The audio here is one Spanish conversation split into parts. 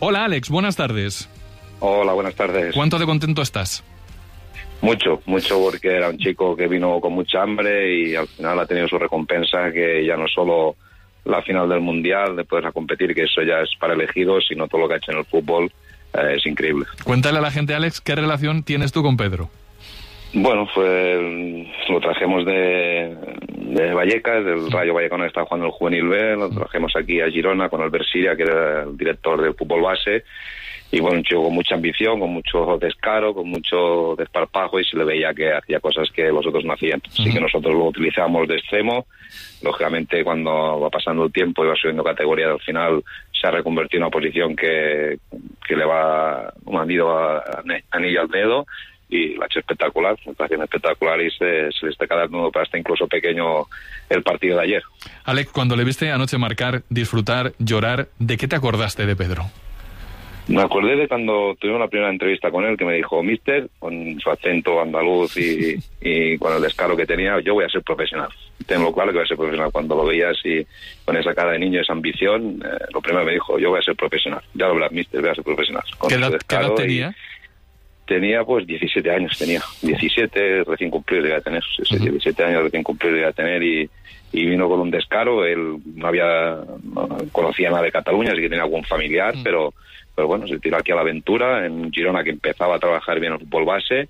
Hola Alex, buenas tardes. Hola, buenas tardes. ¿Cuánto de contento estás? Mucho, porque era un chico que vino con mucha hambre y al final ha tenido su recompensa, que ya no solo la final del Mundial, de poder competir, que eso ya es para elegidos, sino todo lo que ha hecho en el fútbol, es increíble. Cuéntale a la gente, Alex, ¿qué relación tienes tú con Pedro? Bueno, lo trajemos de Vallecas, del Rayo Vallecano, que estaba jugando el Juvenil B, lo trajemos aquí a Girona con Albert Siria, que era el director del fútbol base, y bueno, un chico con mucha ambición, con mucho descaro, con mucho desparpajo, y se le veía que hacía cosas que los otros no hacían. Así que nosotros lo utilizamos de extremo. Lógicamente, cuando va pasando el tiempo y va subiendo categoría, al final se ha reconvertido en una posición que le va un anillo al dedo, y la ha hecho espectacular, una actuación espectacular, y se le está quedando para hasta incluso pequeño el partido de ayer. Alex, cuando le viste anoche marcar, disfrutar, llorar, ¿de qué te acordaste de Pedro? Me acordé de cuando tuvimos la primera entrevista con él, que me dijo, mister, con su acento andaluz y con el descaro que tenía, yo voy a ser profesional. Tengo claro que voy a ser profesional. Cuando lo veías y con esa cara de niño, esa ambición, lo primero me dijo, yo voy a ser profesional. Ya lo verás, mister, voy a ser profesional. ¿Qué edad tenía? Tenía pues 17 años, 17 recién cumplidos debía tener, 17 años recién cumplidos debía tener, y vino con un descaro. Él no conocía nada de Cataluña, así que tenía algún familiar, pero bueno, se tiró aquí a la aventura en Girona, que empezaba a trabajar bien el fútbol base,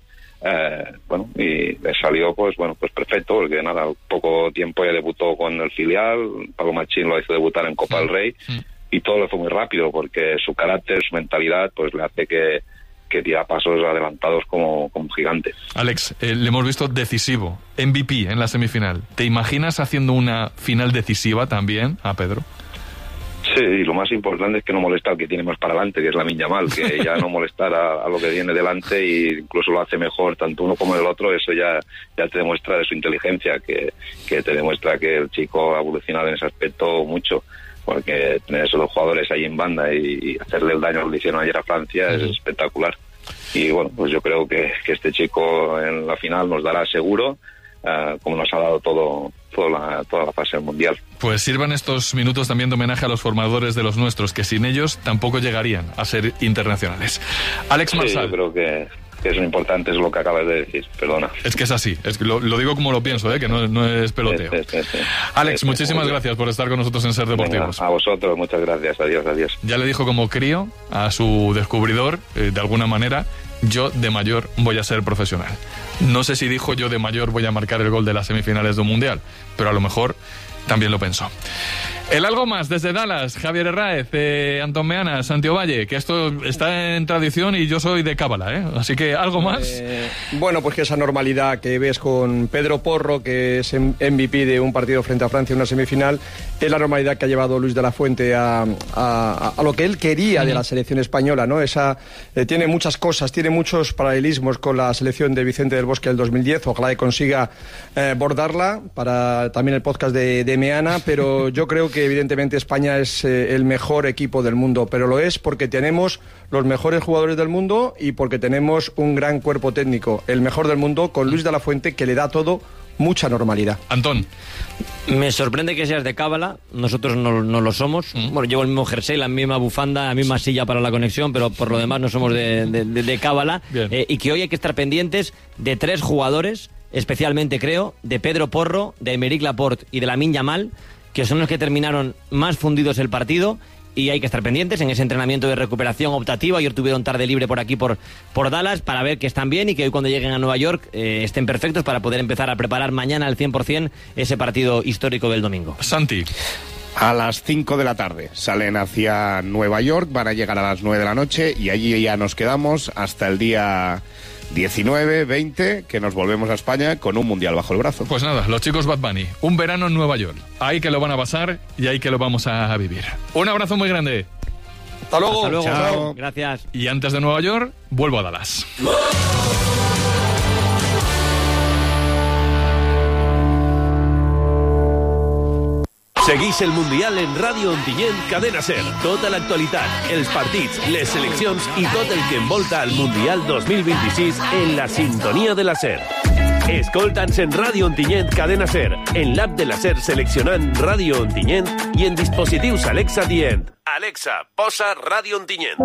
y le salió pues perfecto, porque nada, al poco tiempo ya debutó con el filial. Pablo Machín lo hizo debutar en Copa del Rey, y todo le fue muy rápido, porque su carácter, su mentalidad, pues le hace que tira pasos adelantados como gigante. Alex, le hemos visto decisivo, MVP en la semifinal. ¿Te imaginas haciendo una final decisiva también a Pedro? Sí, y lo más importante es que no molesta al que tiene más para adelante, que es Lamine Yamal, que ya no molestar a lo que viene delante, y incluso lo hace mejor tanto uno como el otro. Eso ya te demuestra de su inteligencia, que te demuestra que el chico ha evolucionado en ese aspecto mucho, porque tener esos dos jugadores ahí en banda y hacerle el daño que le hicieron ayer a Francia es espectacular. Y bueno, pues yo creo que este chico en la final nos dará seguro, como nos ha dado toda la fase del Mundial. Pues sirvan estos minutos también de homenaje a los formadores de los nuestros, que sin ellos tampoco llegarían a ser internacionales. Alex Marsal. Sí, yo creo que es lo importante, es lo que acabas de decir, perdona. Es que es así, es que lo digo como lo pienso, que no es peloteo. Sí. Alex, muchísimas gracias por estar con nosotros en Ser Deportivos. Venga, a vosotros, muchas gracias, adiós. Ya le dijo como crío a su descubridor, de alguna manera, yo de mayor voy a ser profesional. No sé si dijo yo de mayor voy a marcar el gol de las semifinales de un Mundial, pero a lo mejor también lo pensó. El algo más desde Dallas, Javier Herráez, Antón Meana, Santiago Valle, que esto está en tradición y yo soy de cábala, así que algo más. Bueno, pues que esa normalidad que ves con Pedro Porro, que es MVP de un partido frente a Francia en una semifinal, es la normalidad que ha llevado Luis de la Fuente a lo que él quería de la selección española, ¿no? Tiene muchas cosas, tiene muchos paralelismos con la selección de Vicente del Bosque del 2010, ojalá que consiga bordarla para también el podcast de Meana, pero yo creo que evidentemente España es el mejor equipo del mundo, pero lo es porque tenemos los mejores jugadores del mundo y porque tenemos un gran cuerpo técnico, el mejor del mundo, con Luis de la Fuente, que le da todo mucha normalidad. Antón. Me sorprende que seas de cábala, nosotros no lo somos. Bueno, llevo el mismo jersey, la misma bufanda, la misma silla para la conexión, pero por lo demás no somos de cábala. Y que hoy hay que estar pendientes de 3 jugadores, especialmente creo, de Pedro Porro, de Aymeric Laporte y de Lamine Yamal, que son los que terminaron más fundidos el partido, y hay que estar pendientes en ese entrenamiento de recuperación optativa. Ayer tuvieron tarde libre por aquí, por Dallas, para ver que están bien y que hoy cuando lleguen a Nueva York estén perfectos para poder empezar a preparar mañana al 100% ese partido histórico del domingo. Santi. A las 5 de la tarde salen hacia Nueva York, van a llegar a las 9 de la noche y allí ya nos quedamos hasta el día 19, 20, que nos volvemos a España con un Mundial bajo el brazo. Pues nada, los chicos Bad Bunny, un verano en Nueva York. Ahí que lo van a pasar y ahí que lo vamos a vivir. Un abrazo muy grande. Hasta luego. Hasta luego. Chao. Gracias. Y antes de Nueva York, vuelvo a Dallas. Segueix el Mundial en Ràdio Ontinyent, Cadena Ser. Tota l'actualitat, els partits, les seleccions i tot el que envolta el Mundial 2026 en la sintonia de la Ser. Escolta'ns en Ràdio Ontinyent, Cadena Ser, en l'app de la Ser seleccionant Ràdio Ontinyent i en dispositius Alexa dient: Alexa, posa Ràdio Ontinyent.